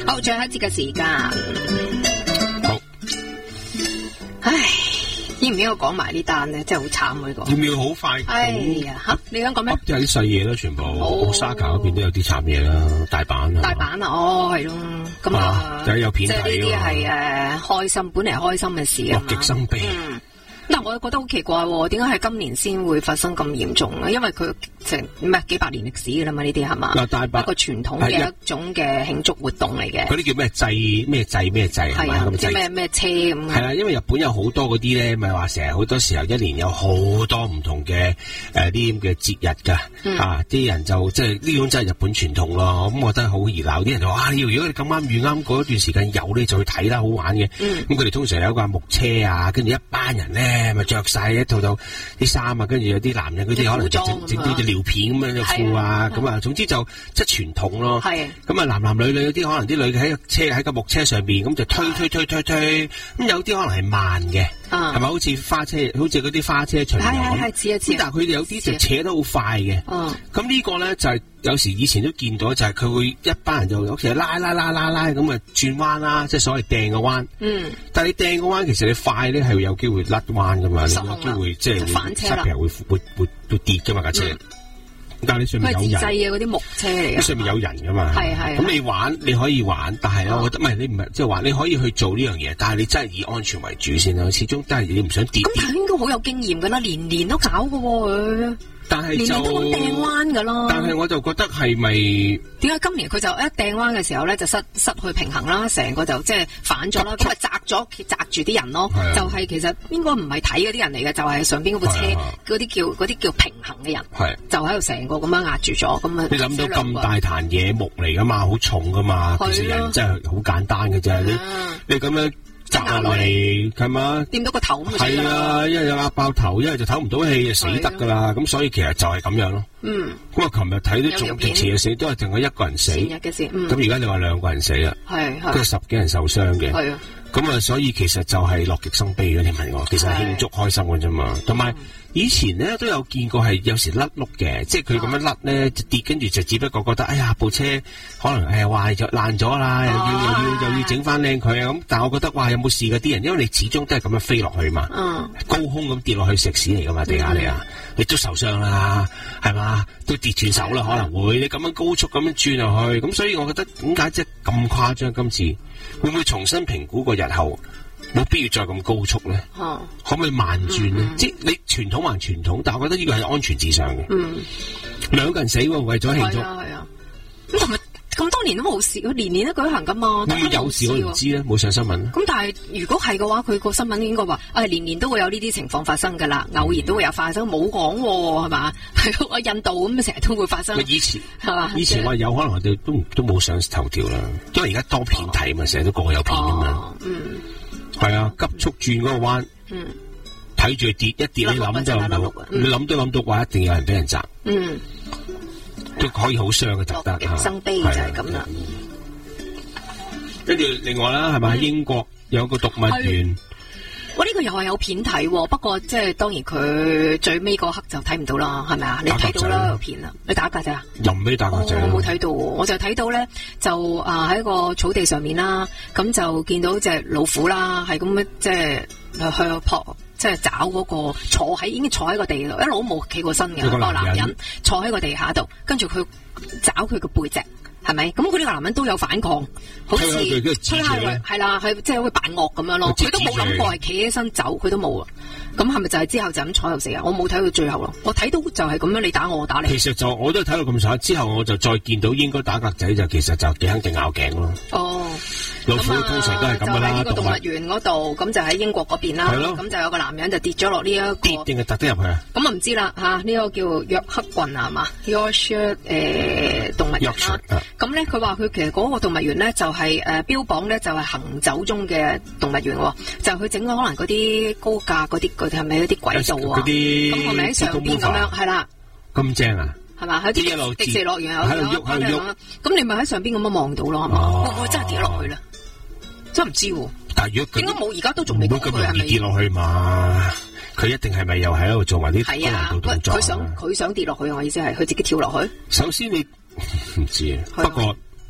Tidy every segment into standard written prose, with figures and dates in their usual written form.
好，最後一節嘅時間。 好， 唉，應唔應該講埋呢單咧？真係好慘呢個。 要唔要好快？ 哎呀，吓你想講咩？ 即係啲細嘢啦，全部。Osaka嗰邊都有啲慘嘢啦，大阪啊。 大阪啊，哦，係咯，咁啊， 就係有片睇。 即係呢啲係開心，本嚟開心嘅事啊嘛。 樂極生悲。 但我覺得好奇怪喎，點解係今年先會發生咁嚴重啊？因為佢成幾百年歷史㗎啦嘛，呢啲係嘛？嗱，大阪一個傳統嘅一種嘅慶祝活動嚟嘅。 嗰啲叫咩祭係啊， 即係咩車咁。 係啦，因為日本有好多嗰啲咧，咪話成日好多時候一年有好多唔同嘅啲咁嘅節日㗎。啲人就即係呢種真係日本傳統咯。咁我覺得好熱鬧，啲人就話如果你咁啱遇啱嗰段時間有你就去睇啦，好玩嘅。咁佢哋通常有一個木車啊，跟住一班人咧。咪着晒一套啲衫啊，跟住有啲男人嗰啲可能整到隻尿片咁樣嘅褲啊，咁啊，總之就即係傳統咯。係咁啊，男女有啲可能啲女喺個木車上邊咁就推，咁有啲可能係慢嘅，係咪好似花車，好似嗰啲花車巡遊咁？似但係佢哋有啲就扯得好快嘅。咁呢個咧就係有時以前都見到，就係佢會一班人就好似拉咁啊轉彎啦，即係所謂掟個彎。但係你掟個彎，其實你快咧係會有機會甩彎噶嘛，有機會即係會側邊會跌噶嘛架車。但係你上面有人，佢自製嘅嗰啲木車嚟嘅，上面有人噶嘛。係。咁你可以玩，但係咧，我覺得唔係你唔係即係話你可以去做呢樣嘢，但係你真係以安全為主先啦。始終都係你唔想跌。咁佢應該好有經驗噶啦，年都搞噶喎。但係就都咁掟彎噶咯。但係我就覺得係咪？點解今年佢就一掟彎嘅時候咧，就失去平衡啦，成個就即係反咗啦，咁啊砸住啲人咯。就係其實應該唔係睇嗰啲人嚟嘅，就係上邊嗰部車嗰啲叫平衡嘅人。係就喺度成個咁樣壓住咗，咁啊。你諗到咁大壇野木嚟噶嘛，好重噶嘛，其實人真係好簡單嘅啫。你咁樣。砸落嚟係嘛？掂到個頭咁係啊！一係就壓爆頭，一係就唞唔到氣就死得噶啦。咁所以其實就係咁樣咯。咁啊，琴日睇到仲極遲嘅死，都係淨係一個人死。前日嘅事。咁而家你話兩個人死啦，跟住10幾人受傷嘅。係啊。咁啊，所以其實就係樂極生悲嘅。你問我，其實係慶祝開心嘅啫嘛。同埋以前咧都有見過係有時甩碌嘅，即係佢咁樣甩咧就跌，跟住就只不過覺得哎呀部車可能係壞咗爛咗啦，又要整翻靚佢啊咁。但係我覺得哇有冇事嗰啲人，因為你始終都係咁樣飛落去嘛，高空咁跌落去石屎嚟噶嘛，地下嚟啊，你都受傷啦，係嘛，都跌斷手啦，可能會你咁樣高速咁樣轉落去，咁所以我覺得點解即係咁誇張？今次會唔會重新評估個日後？冇必要再咁高速咧，可唔可以慢轉咧？即係你傳統還傳統，但係我覺得呢個係安全至上嘅。兩個人死喎，為咗慶祝。係啊。咁同埋咁多年都冇事，佢年都舉行噶嘛。會唔會有事我唔知咧，冇上新聞。咁但係如果係嘅話，佢個新聞應該話，年都會有呢啲情況發生噶啦，偶然都會有發生，冇講係嘛？係印度咁成日都會發生。以前係嘛？以前話有可能我哋都冇上頭條啦，因為而家多片睇嘛，成日都個個有片噶嘛。係啊，急速轉嗰個彎，睇住跌一跌，你諗都諗到，你諗都諗到話一定有人俾人砸，都可以好傷嘅，特得生悲就係咁啦。跟住另外啦，係咪喺英國有個動物園？我呢個又係有片睇，不過即係當然佢最尾嗰刻就睇唔到啦，係咪啊？你睇到啦有片啦，你打格仔啊？又唔俾打格仔？我冇睇到，我就睇到咧就喺個草地上面啦，咁就見到隻老虎啦，係咁樣即係去撲，即係找嗰個已經坐喺個地度，一路都冇企過身嘅個男人坐喺個地下度，跟住佢找佢個背脊。係咪？咁佢呢個男人都有反抗，好似吹下佢，係啦，係即係會扮惡咁樣咯。佢都冇諗過係企起身走，佢都冇啊。咁係咪就係之後就咁坐喺度死啊？我冇睇到最後咯。我睇到就係咁樣，你打我，我打你。其實就我都睇到咁上下之後，我就再見到應該打格仔就其實就幾肯定咬頸咯。哦，老虎通常都係咁噶啦。就喺呢個動物園嗰度，咁就喺英國嗰邊啦。係咯。咁就有個男人就跌咗落呢一個跌定係特登入去啊？咁啊唔知啦吓，呢個叫約克郡啊嘛 ，Yorkshire 動物園啦。咁咧佢話佢其實嗰個動物園咧就係標榜咧就係行走中嘅動物園，就佢整咗可能嗰啲高架嗰啲係咪嗰啲軌道啊？咁係咪喺上邊咁樣？係啦。咁正啊！係嘛？喺啲迪士尼樂園有喺度喐，咁你咪喺上邊咁樣望到咯，係嘛？會唔會真係跌落去咧？真係唔知喎。但係如果應該冇，而家都仲未講佢係咪跌落去嘛？佢一定係咪又喺度做埋啲高難度動作？佢想跌落去，我意思係佢自己跳落去。首先你唔知啊，不過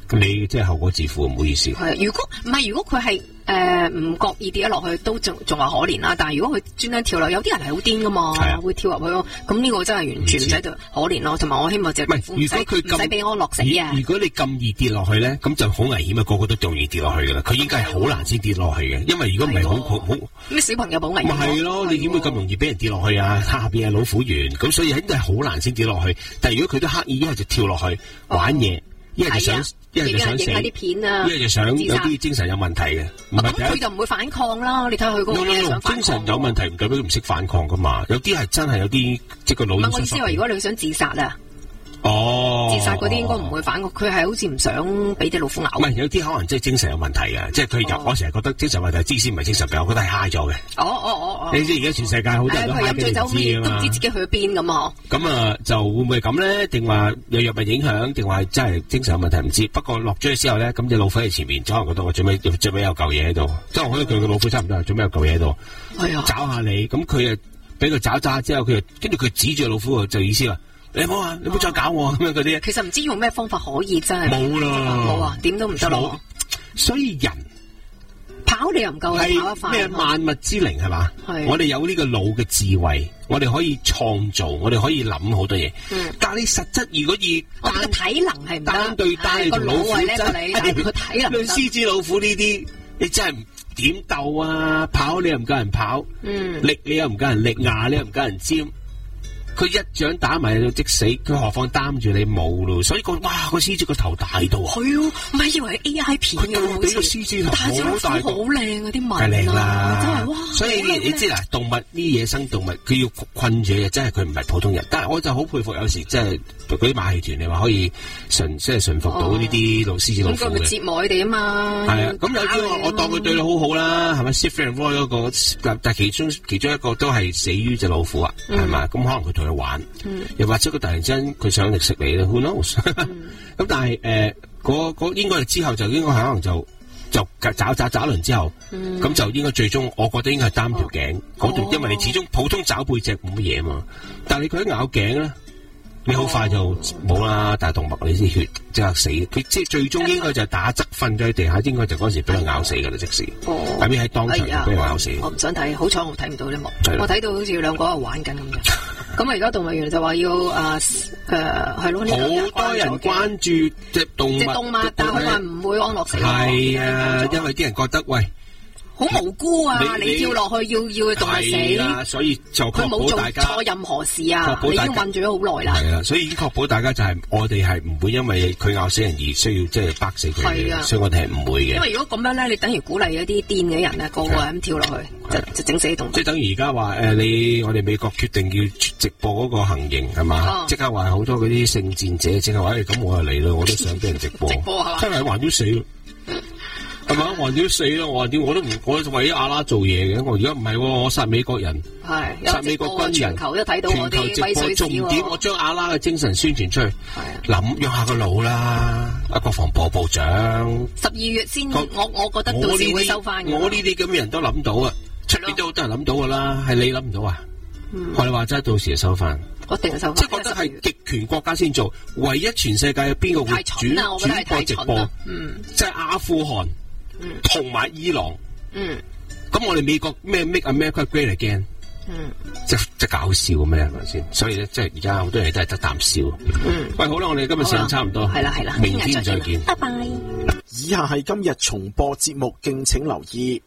你即係後果自負，唔好意思。 係，如果佢係唔覺意跌咗落去，都仲話可憐啦。但係如果佢專登跳落，有啲人係好癲噶嘛，會跳入去咯。咁呢個真係完全唔使對可憐咯。同埋我希望就唔使俾安樂死啊。 如果你咁易跌落去咧，咁就好危險啊！個個都容易跌落去噶啦。佢應該係好難先跌落去嘅，因為如果唔係好咩小朋友保危險。 咪係咯，你點會咁容易俾人跌落去啊？下邊係老虎園，咁所以肯定係好難先跌落去。但係如果佢都刻意一係就跳落去玩嘢，一係就想死， 啲片啊， 一係就想有啲精神有問題嘅。咁佢就唔會反抗啦。你睇下佢嗰個嘢想反抗。 精神有問題唔代表佢唔識反抗噶嘛？有啲係真係有啲即係個腦。 我意思話，如果你想自殺啊。 自殺嗰啲應該唔會反抗，佢係好似唔想俾啲老虎咬。 唔係，有啲可能即係精神有問題嘅，即係佢我成日覺得精神問題，之前唔係精神病，我覺得係嗨咗嘅。你知而家全世界好多人都嗨嘅，都唔知自己去咗邊咁啊。咁啊，就會唔會咁咧？定話有藥物影響，定話真係精神有問題唔知。不過落咗去之後咧，咁隻老虎喺前面，可能覺得我最尾有嚿嘢喺度，即係我覺得佢個老虎差唔多，最尾有嚿嘢喺度，找下你。咁佢啊俾佢找之後，跟住佢指住老虎就意思話。你唔好啊！你唔好再搞我咁樣嗰啲。其實唔知用咩方法可以真係冇啦， 冇啊，點都唔得咯。 所以人跑你又唔夠跑得快。咩萬物之靈係嘛？我哋有呢個腦嘅智慧，我哋可以創造，我哋可以諗好多嘢。但係你實質如果我哋嘅體能係唔得， 單對單同老虎真係個體能。 獅子老虎呢啲，你真係點鬥啊？跑你又唔夠人跑，力你又唔夠人力，牙你又唔夠人尖。佢一掌打埋就即死，佢何況擔住你冇咯，所以個獅子個頭大到啊！ 係啊，唔係以為係 AI 片嘅， 俾個獅子頭好大， 好靚啊啲紋係靚啦， 真係哇！ 所以你知啦，動物呢野生動物，佢要困住嘅，真係佢唔係普通人。但係我就好佩服，有時即係嗰啲馬戲團，你話可以馴服到呢啲老獅子老虎嘅。咁佢咪折磨佢哋啊嘛？ 係啊，咁有啲我當佢對你好好啦，係咪 Stephen Roy 嗰個？但係其中一個都係死於隻老虎啊，係嘛？咁可能佢同佢玩，又或者佢突然之間佢想嚟食你咧 ，Who knows？咁但係嗰應該係之後就應該可能就找一輪之後，咁就應該最終我覺得應該係擔條頸嗰段，因為你始終普通找背脊冇乜嘢嘛，但係佢一咬頸咧，你好快就冇啦，大動脈你啲血即刻死，佢即係最終應該就係打側瞓咗喺地下，應該就嗰時俾佢咬死噶啦，即時，係咪喺當場俾佢咬死？ 我唔想睇，好彩我睇唔到呢幕，我睇到好似兩個喺度玩緊咁樣。咁啊，而家動物園就話要係咯， 好多人關注隻動物， 但係佢話唔會安樂死。 係啊，因為啲人覺得喂。 好無辜啊！你跳落去要佢動物死， 所以就確保大家佢冇做錯任何事啊！你已經困住咗好耐啦。 係啊，所以已經確保大家就係我哋係唔會因為佢咬死人而需要即係打死佢嘅，所以我哋係唔會嘅。 因為如果咁樣咧，你等於鼓勵一啲癲嘅人咧，個個咁跳落去，就整死啲動物。 即係等於而家話我哋美國決定要直播嗰個行刑係嘛？即刻話好多嗰啲聖戰者即刻話咁我就嚟咯，我都想俾人直播。 直播係嘛？ 真係還要死咯！係咪橫掂死咯！我話點我都唔，我為阿拉做嘢嘅。我而家唔係，我殺美國人，殺美國軍人，全球都睇到我啲威水史。重點，我將阿拉嘅精神宣傳出去，諗用下個腦啦。國防部部長 12月先，我覺得到時會收翻。 我呢啲咁嘅人都諗到啊，出邊都好多人諗到噶啦，係你諗唔到啊？我哋話齋，到時就收翻。 我定收翻。 即係覺得係極權國家先做，唯一全世界有邊個會轉播直播？即係阿富汗。同埋伊朗，咁我哋美國咩 Make America Great Again，即搞笑咩係咪先？所以咧，即係而家好多嘢都係得啖笑。喂，好啦，我哋今日時間差唔多， 係啦， 明天再見， 拜拜。 以下係今日重播節目，敬請留意。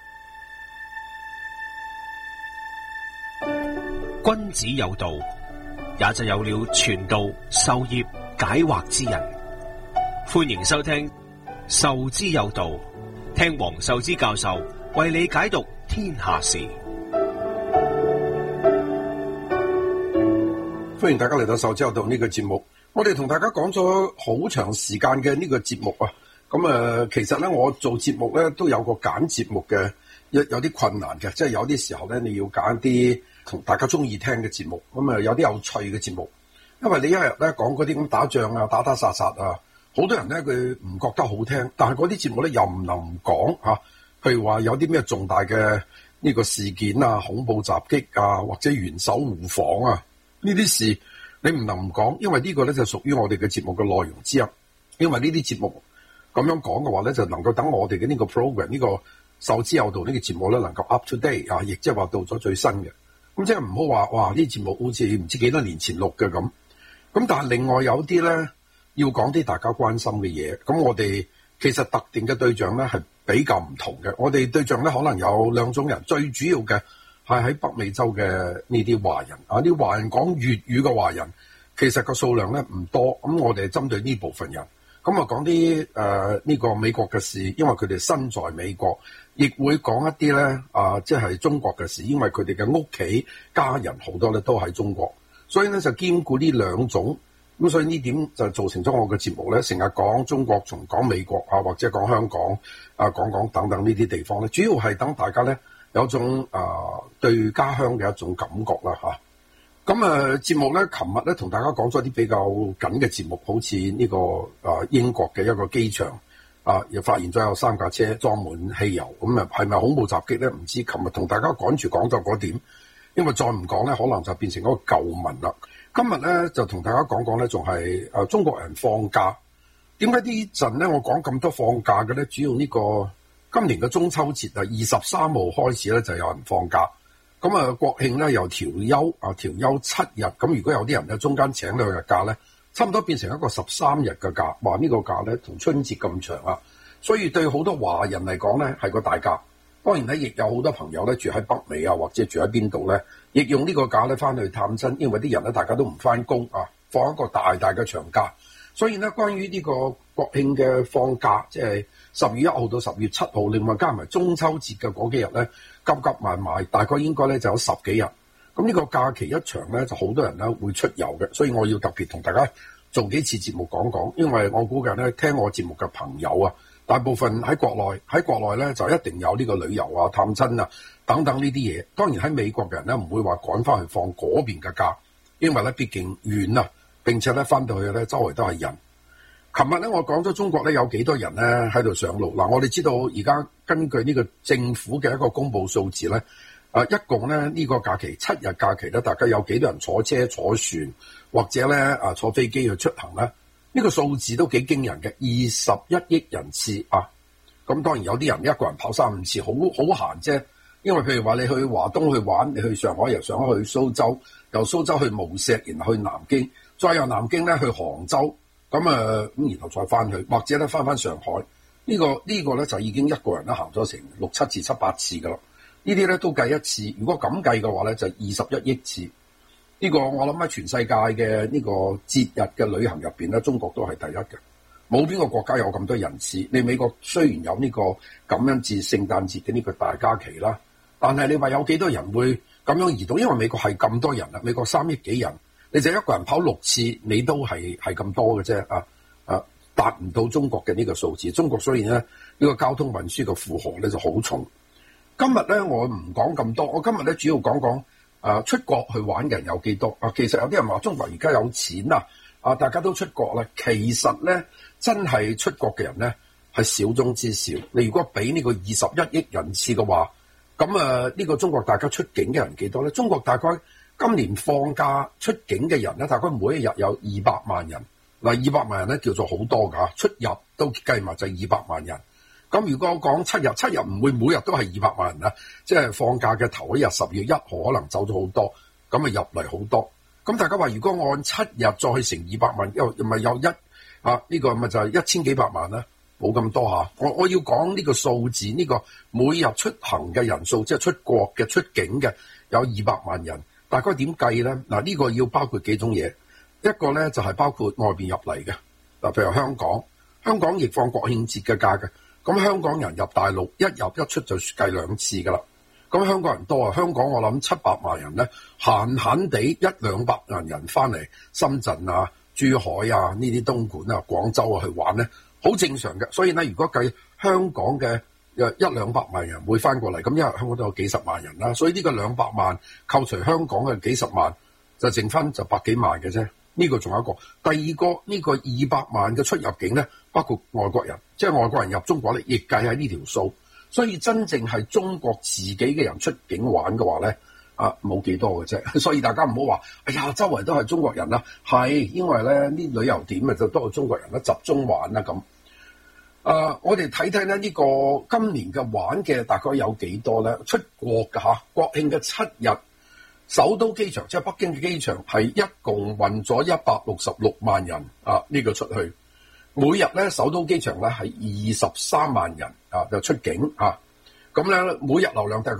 君子有道，也就有了傳道授業解惑之人。歡迎收聽授之有道。聽黃壽之教授為你解讀天下事。 歡迎大家嚟到授之有道呢個節目。我哋同大家講咗好長時間嘅呢個節目啊。咁其實咧我做節目咧都有個揀節目嘅有啲困難嘅，即係有啲時候咧你要揀啲同大家中意聽嘅節目。咁有啲有趣嘅節目，因為你一日咧講嗰啲咁打仗啊、打殺殺啊。好多人咧，佢唔覺得好聽，但係嗰啲節目咧又唔能唔講嚇。譬如話有啲咩重大嘅呢個事件啊、恐怖襲擊啊，或者元首互訪啊，呢啲事你唔能唔講，因為呢個咧就屬於我哋嘅節目嘅內容之一。因為呢啲節目咁樣講嘅話咧，就能夠等我哋嘅呢個 program 呢個受之有道呢個節目咧，能夠 up to date 啊，亦即係話到咗最新嘅。咁即係唔好話哇呢啲節目好似唔知幾多年前錄嘅咁。咁但係另外有啲咧要講啲大家關心嘅嘢。咁我哋其實特定嘅對象咧係比較唔同嘅。我哋對象咧可能有兩種人，最主要嘅係喺北美洲嘅呢啲華人啊，啲華人講粵語嘅華人，其實個數量咧唔多。咁我哋係針對呢部分人。咁啊講啲呢個美國嘅事，因為佢哋身在美國，亦會講一啲咧即係中國嘅事，因為佢哋嘅屋企家人好多咧都喺中國，所以咧就兼顧呢兩種。咁所以呢點就造成咗我嘅節目咧，成日講中國，從講美國啊，或者講香港啊，講等等呢啲地方咧，主要係等大家咧有種對家鄉嘅一種感覺啦嚇。咁節目咧，琴日咧同大家講咗啲比較緊嘅節目，好似呢個英國嘅一個機場又發現咗有3架車裝滿汽油，咁啊係咪恐怖襲擊咧？唔知。琴日同大家趕住講到嗰點，因為再唔講咧，可能就變成一個舊聞啦。今日咧就同大家講講咧，仲係中國人放假。點解呢陣咧我講咁多放假嘅咧？主要呢個今年嘅中秋節23號開始咧就有人放假。咁國慶咧又調休7日，咁如果有啲人咧中間請2日假咧，差唔多變成一個13日嘅假。話呢個假咧同春節咁長啊，所以對好多華人嚟講咧係個大假。當然咧亦有好多朋友咧住喺北美啊，或者住喺邊度咧，亦用呢個假咧翻去探親，因為啲人咧大家都唔翻工啊，放一個大嘅長假。所以咧關於呢個國慶嘅放假，即係10月1號到10月7號，另外加埋中秋節嘅嗰幾日咧，急埋埋，大概應該咧就有10幾日。咁呢個假期一長咧，就好多人咧會出遊嘅，所以我要特別同大家做幾次節目講講，因為我估計咧聽我節目嘅朋友啊，大部分喺國內咧就一定有呢個旅遊啊、探親啊等等呢啲嘢。當然喺美國嘅人咧唔會話趕翻去放嗰邊嘅假，因為咧畢竟遠啊，並且咧翻到去咧周圍都係人。琴日咧我講咗中國咧有幾多人咧喺度上路。嗱，我哋知道而家根據呢個政府嘅一個公佈數字咧，一共咧呢個假期7日假期咧，大家有幾多人坐車坐船或者咧坐飛機去出行咧？呢個數字都幾驚人嘅，21億人次啊！咁當然有啲人一個人跑3-5次，好閒啫。因為譬如話你去華東去玩，你去上海，由上海去蘇州，由蘇州去無錫，然後去南京，再由南京咧去杭州，咁然後再翻去，或者咧翻上海。呢個咧就已經一個人咧行咗成6、7至7、8次噶啦。呢啲咧都計一次，如果咁計嘅話咧，就21億次。呢個我諗喺全世界嘅呢個節日嘅旅行入邊咧，中國都係第一嘅，冇邊個國家有咁多人次。你美國雖然有呢個感恩節、聖誕節嘅呢個大假期啦，但係你話有幾多人會咁樣移動？因為美國係咁多人啦，美國3億幾人，你就一個人跑6次，你都係咁多嘅啫達唔到中國嘅呢個數字。中國雖然咧呢個交通運輸嘅負荷咧就好重。今日咧我唔講咁多，我今日咧主要講講出國去玩嘅人有幾多啊？其實有啲人話中國而家有錢大家都出國啦。其實咧真係出國嘅人咧係少中之少。你如果俾呢個21億人次嘅話，咁呢個中國大家出境嘅人幾多咧？中國大概今年放假出境嘅人咧，大概每一日有200萬人。200萬人咧叫做好多㗎，出入都計埋就200萬人。咁如果我講7日唔會每日都係200萬人啦，即係放假嘅頭一日10月1號可能走咗好多，咁入嚟好多。咁大家話如果按7日再乘200萬，又咪有呢個咪就係1000幾百萬啦，冇咁多嚇。我要講呢個數字，呢個每日出行嘅人數，即係出國嘅出境嘅有200萬人，大概點計咧？呢個要包括幾種嘢，一個咧就係包括外邊入嚟嘅，譬如香港亦放國慶節嘅假嘅。咁香港人入大陸一入一出就計2次噶啦。咁香港人多啊，香港我諗700萬人咧，閒地100-200萬人翻嚟深圳啊、珠海啊呢啲東莞啊、廣州啊去玩咧，好正常嘅。所以咧，如果計香港嘅100-200萬人會翻過嚟，咁因為香港都有幾十萬人啦，所以呢個200萬扣除香港嘅幾十萬，就剩翻就百幾萬嘅啫。呢個仲有一個，第二個呢個200萬嘅出入境咧，包括外國人，即係外國人入中國咧，亦計喺呢條數。所以真正係中國自己嘅人出境玩嘅話咧，冇幾多嘅啫。所以大家唔好話，哎呀，周圍都係中國人啦，係因為咧啲旅遊點就多係中國人啦，集中玩啦咁。 我哋睇睇咧呢個今年嘅玩嘅大概有幾多咧？出國嘅嚇，國慶嘅7日，首都機場即係北京嘅機場係一共運咗166萬人呢個出去。每日咧首都機場咧係23萬人就出境咁咧每日流量大概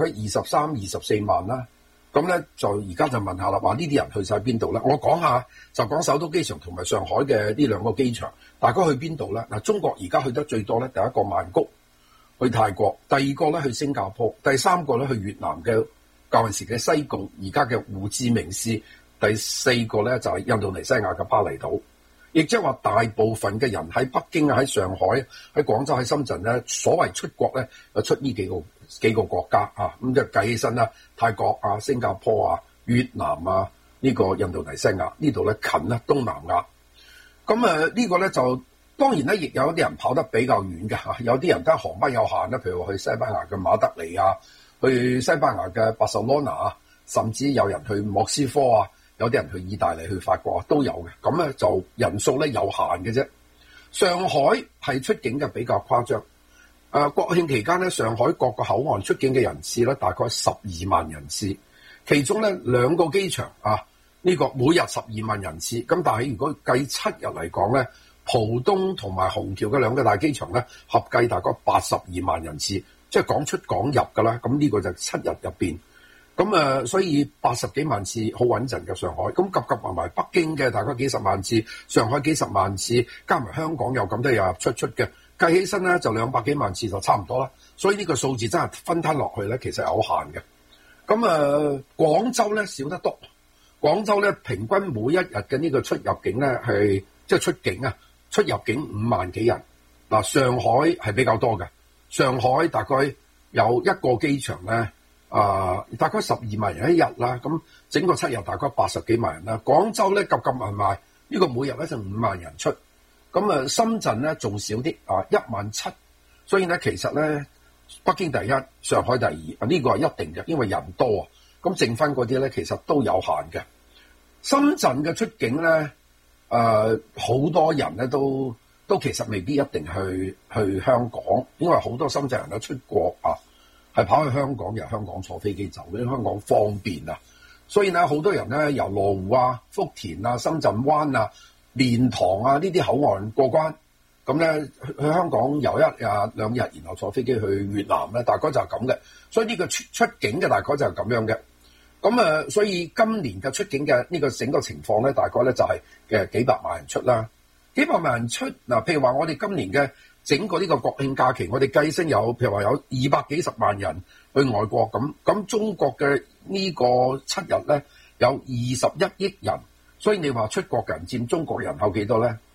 23、24萬啦。咁咧就而家就問下啦，話呢啲人去晒邊度咧？我講下就講首都機場同埋上海嘅呢兩個機場，大家去邊度咧？嗱，中國而家去得最多咧，第一個曼谷，去泰國；第二個咧去新加坡；第三個咧去越南嘅舊陣時嘅西貢，而家嘅胡志明市；第四個咧就係印度尼西亞嘅巴厘島。亦即係話，大部分嘅人喺北京啊、喺上海、喺廣州、喺深圳咧，所謂出國咧，就出呢幾個國家咁就計起身啦，泰國啊、新加坡啊、越南啊、呢個印度尼西亞呢度咧近啦，東南亞。咁呢個咧就當然咧，亦有啲人跑得比較遠嘅有啲人得航班有限啦，譬如話去西班牙嘅馬德里啊，去西班牙嘅巴塞羅那啊，甚至有人去莫斯科啊。有啲人去意大利、去法國都有嘅，咁咧就人數咧有限嘅啫。上海係出境嘅比較誇張。國慶期間咧，上海各個口岸出境嘅人次咧大概12萬人次，其中咧兩個機場呢個每日12萬人次。咁但係如果計7日嚟講咧，浦東同埋虹橋嘅兩個大機場咧合計大概82萬人次，即係港出港入㗎啦。咁呢個就7日入邊。咁所以80幾萬次好穩陣嘅上海，咁夾埋埋北京嘅大概幾十萬次，上海幾十萬次，加埋香港有咁多入入出出嘅，計起身咧就200幾萬次就差唔多啦。所以呢個數字真係分攤落去咧，其實有限嘅。咁廣州咧少得多，廣州咧平均每一日嘅呢個出入境咧係即係出境出入境5萬幾人。嗱，上海係比較多嘅，上海大概有一個機場咧。大概12萬人一日啦，咁整個7日大概80幾萬人啦。廣州咧夾埋埋呢個每日咧就5萬人出，咁深圳咧仲少啲17000，所以咧其實咧北京第一，上海第二，呢個係一定嘅，因為人多啊。咁剩翻嗰啲咧其實都有限嘅。深圳嘅出境咧好多人咧都其實未必一定去香港，因為好多深圳人都出國係跑去香港，由香港坐飛機走，因為香港方便所以咧好多人咧由羅湖啊、福田啊、深圳灣啊、蓮塘啊呢啲口岸過關，咁咧去香港遊1日2日，然後坐飛機去越南咧，大概就係咁嘅。所以呢個出境嘅大概就係咁樣嘅。咁所以今年嘅出境嘅呢個整個情況咧，大概咧就係幾百萬人出啦，幾百萬人出嗱。譬如話我哋今年嘅整個呢個國慶假期，我哋計升有譬如話有200幾十萬人去外國咁中國嘅呢個7日咧有21億人，所以你話出國人佔中國人口幾多咧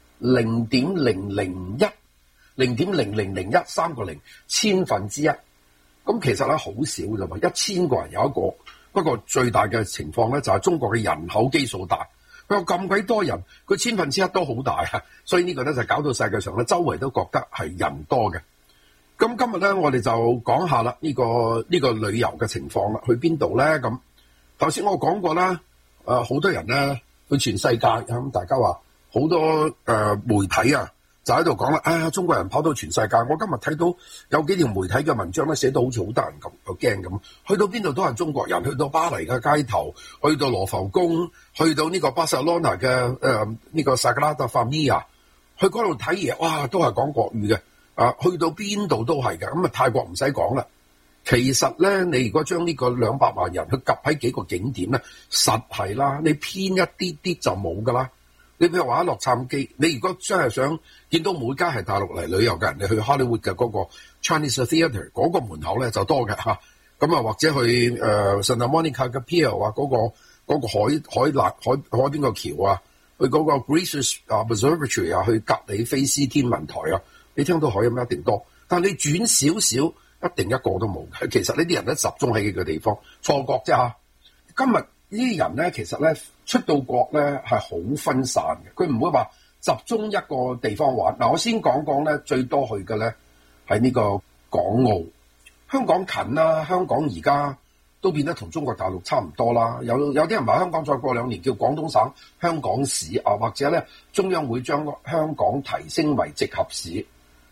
？0.001， 0.0001，三個零，千分之一。咁其實咧好少啫嘛，1000個人有一個。不過最大嘅情況咧就係中國嘅人口基數大。佢有咁鬼多人，佢1/1000都好大所以呢個咧就搞到世界上咧周圍都覺得係人多嘅。咁今日咧我哋就講下啦呢個旅遊嘅情況啦，去邊度咧？咁頭先我講過啦，好多人咧去全世界咁，大家話好多媒體就喺度講啦，中國人跑到全世界。我今日睇到有幾條媒體嘅文章咧，寫到好似好得人咁，又驚咁。去到邊度都係中國人，去到巴黎嘅街頭，去到羅浮宮，去到呢個巴塞羅那嘅呢個薩格拉達法米亞，去嗰度睇嘢，哇，都係講國語嘅。去到邊度都係嘅。咁泰國唔使講啦。其實咧，你如果將呢個200萬人去夾喺幾個景點咧，實係啦，你偏一啲啲就冇噶啦。你譬如話喺洛杉磯，你如果真係想見到每家係大陸嚟旅遊嘅人，你去 Hollywood 嘅嗰個 Chinese Theatre 嗰個門口咧就多嘅嚇。咁或者去Santa Monica 嘅 Pier 嗰個海邊個橋去嗰個 Greece Observatory 去格里菲斯天文台你聽到海音一定多。但係你轉少少，一定一個都冇。其實呢啲人咧集中喺幾個地方，錯覺啫嚇。今日呢啲人咧，其實咧出到國咧係好分散嘅，佢唔會話集中一個地方玩。嗱，我先講講咧，最多去嘅咧係呢個港澳。香港近啦，香港而家都變得同中國大陸差唔多啦。有啲人話香港再過2年叫廣東省香港市或者咧中央會將香港提升為直轄市。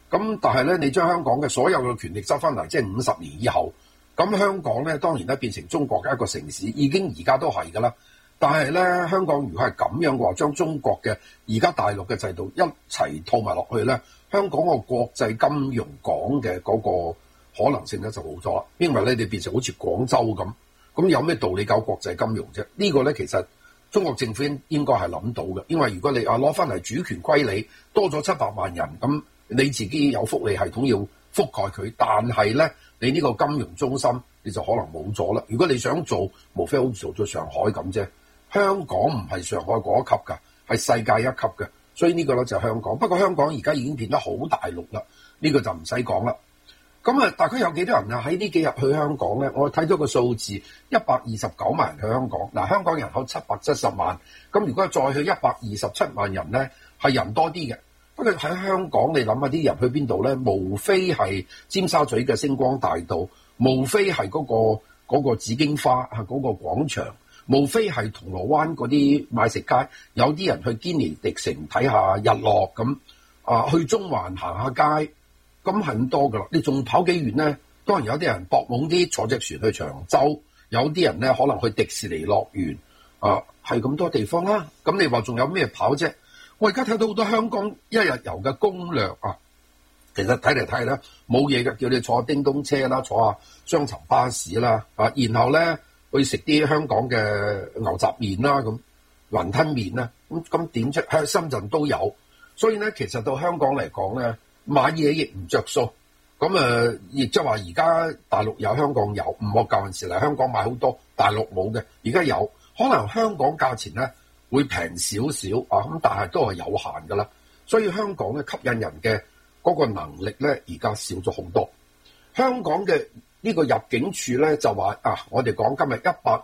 咁但係咧，你將香港嘅所有嘅權力收翻嚟，即係50年以後，咁香港咧當然咧變成中國嘅一個城市，已經而家都係㗎啦。但係咧，香港如果係咁樣嘅話，將中國嘅而家大陸嘅制度一齊套埋落去咧，香港個國際金融港嘅嗰個可能性咧就冇咗啦。因為咧你變成好似廣州咁，咁有咩道理搞國際金融啫？呢個咧其實中國政府應該係諗到嘅，因為如果你攞翻嚟主權歸你，多咗700萬人咁。你自己有福利系統要覆蓋佢，但係咧，你呢個金融中心你就可能冇咗啦。如果你想做，無非好似做咗上海咁啫。香港唔係上海嗰一級㗎，係世界一級嘅，所以呢個咧就係香港。不過香港而家已經變得好大陸啦，呢個就唔使講啦。咁啊，大概有幾多人啊？喺呢幾日去香港咧，我睇咗個數字，129萬人去香港。嗱，香港人口770萬，咁如果再去127萬人咧，係人多啲嘅。不過喺香港，你諗下啲人去邊度咧？無非係尖沙咀嘅星光大道，無非係嗰個紫荊花嗰個廣場，無非係銅鑼灣嗰啲買食街。有啲人去堅尼地城睇下日落咁，去中環行下街，咁係咁多噶啦。你仲跑幾遠咧？當然有啲人搏懵啲坐隻船去長洲，有啲人咧可能去迪士尼樂園，係咁多地方啦。咁你話仲有咩跑啫？我而家睇到好多香港一日遊嘅攻略啊，其實睇嚟睇咧冇嘢嘅，叫你坐叮咚車啦，坐下雙層巴士啦，然後咧去食啲香港嘅牛雜麵啦，咁雲吞麵啦，咁點啫？喺深圳都有，所以咧其實到香港嚟講咧買嘢亦唔着數，咁亦即係話而家大陸有香港有，唔學舊陣時嚟香港買好多大陸冇嘅，而家有，可能香港價錢咧會平少少咁，但係都係有限㗎啦。所以香港咧吸引人嘅嗰個能力咧，而家少咗好多。香港嘅呢個入境處咧就話我哋講今日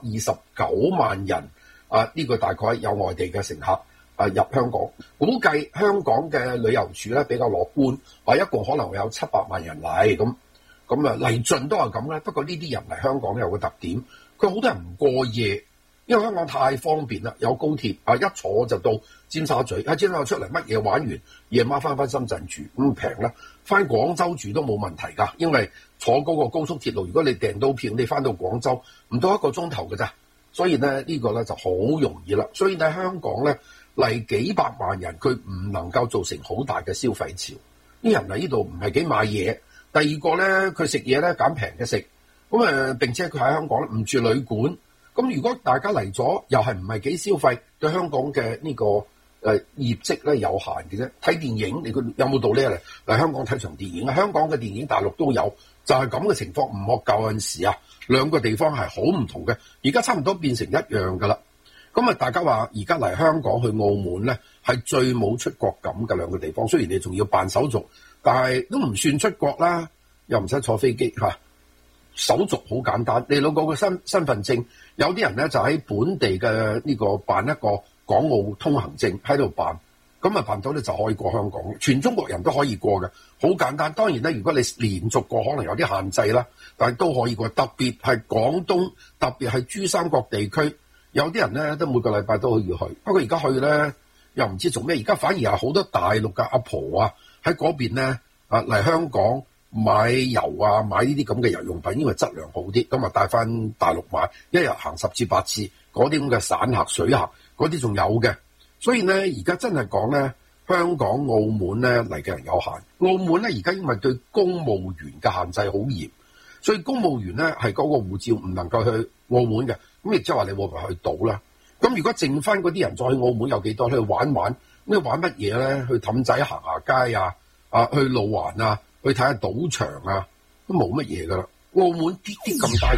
129萬人呢個大概有外地嘅乘客入香港，估計香港嘅旅遊處咧比較樂觀，話一共可能會有700萬人嚟咁嚟盡都係咁咧。不過呢啲人嚟香港咧有個特點，佢好多人唔過夜。因為香港太方便啦，有高鐵一坐就到尖沙咀，喺尖沙咀出嚟乜嘢玩完，夜晚翻深圳住咁平啦，翻廣州住都冇問題㗎。因為坐嗰個高速鐵路，如果你訂到票，你翻到廣州唔到1個鐘頭㗎咋，所以咧呢個咧就好容易啦。所以喺香港咧嚟幾百萬人，佢唔能夠造成好大嘅消費潮。啲人嚟呢度唔係幾買嘢，第二個咧佢食嘢咧揀平嘅食，咁並且佢喺香港唔住旅館。咁如果大家嚟咗，又係唔係幾消費，對香港嘅呢個業績咧有限嘅啫。睇電影，你有冇道理嚟香港睇場電影啊？香港嘅電影大陸都有，就係咁嘅情況。唔學舊陣時兩個地方係好唔同嘅，而家差唔多變成一樣噶啦。咁大家話而家嚟香港去澳門咧，係最冇出國感嘅兩個地方。雖然你仲要辦手續，但係都唔算出國啦，又唔使坐飛機手續好簡單，你攞個身份證，有啲人咧就喺本地嘅呢個辦一個港澳通行證喺度辦，咁辦到咧就可以過香港，全中國人都可以過嘅，好簡單。當然咧，如果你連續過，可能有啲限制啦，但係都可以過。特別係廣東，特別係珠三角地區，有啲人咧都每個禮拜都可以去。不過而家去咧又唔知做咩，而家反而係好多大陸嘅阿婆喺嗰邊咧嚟香港買油買呢啲咁嘅日用品，因為質量好啲，咁帶翻大陸買，一日行10次8次，嗰啲咁嘅散客水客嗰啲仲有嘅。所以咧而家真係講咧，香港澳門咧嚟嘅人有限。澳門咧而家因為對公務員嘅限制好嚴，所以公務員咧係嗰個護照唔能夠去澳門嘅，咁亦即係話你會唔會去賭啦？咁如果剩翻嗰啲人再去澳門有幾多去玩？咁你玩乜嘢咧？去氹仔行下街去路環去睇下賭場都冇乜嘢噶啦。澳門啲咁大